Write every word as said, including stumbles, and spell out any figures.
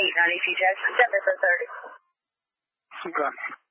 eight ninety P J, Denver for thirty. Okay.